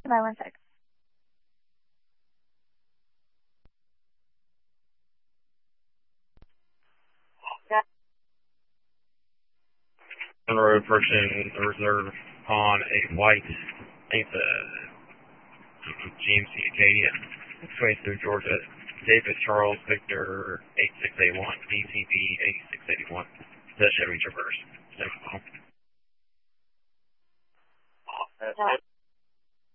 Bye, 1 sec. On the road approaching the reserve on a white, I think it's a GMC Acadia. It's way through Georgia. David Charles Victor 8681, DCB 8681. The Chevy Traverse.